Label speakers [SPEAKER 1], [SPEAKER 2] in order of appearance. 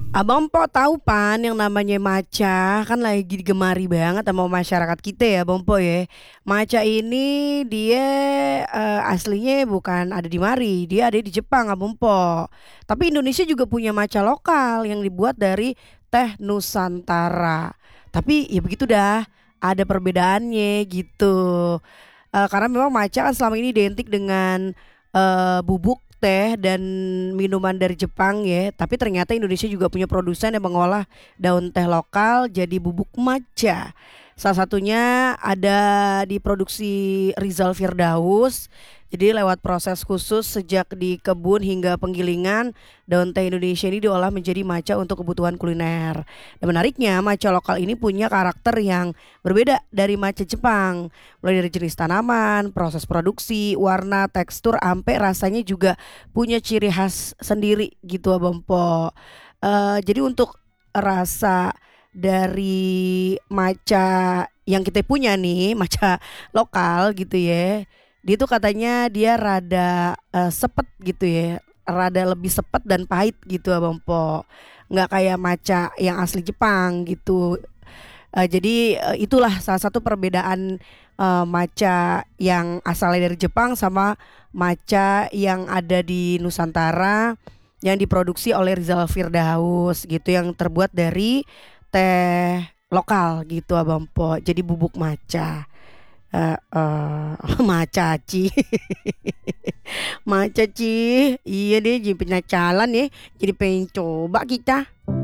[SPEAKER 1] Abang Po tahu pan yang namanya matcha kan lagi digemari banget sama masyarakat kita ya Bang Po ya. Matcha ini dia aslinya bukan ada di mari, dia ada di Jepang Abang Po. Tapi Indonesia juga punya matcha lokal yang dibuat dari teh Nusantara. Tapi ya begitu dah, ada perbedaannya gitu. Karena memang matcha kan selama ini identik dengan bubuk teh dan minuman dari Jepang ya. Tapi ternyata Indonesia juga punya produsen yang mengolah daun teh lokal jadi bubuk matcha. Salah satunya ada di produksi Rizal Firdaus. Jadi lewat proses khusus sejak di kebun hingga penggilingan, daun teh Indonesia ini diolah menjadi matcha untuk kebutuhan kuliner. Dan menariknya, matcha lokal ini punya karakter yang berbeda dari matcha Jepang. Mulai dari jenis tanaman, proses produksi, warna, tekstur, ampe rasanya juga punya ciri khas sendiri gitu Abang Po. Jadi untuk rasa dari matcha yang kita punya nih, matcha lokal gitu ya. Dia tuh katanya dia rada sepet gitu ya, rada lebih sepet dan pahit gitu Abang Po. Nggak kayak matcha yang asli Jepang gitu. Jadi itulah salah satu perbedaan matcha yang asalnya dari Jepang sama matcha yang ada di Nusantara yang diproduksi oleh Rizal Firdaus gitu yang terbuat dari teh lokal gitu Abang Po. Jadi bubuk matcha. Matcha Ci. Matcha Ci. Iya deh jadi penasaran ya. Jadi pengen coba kita.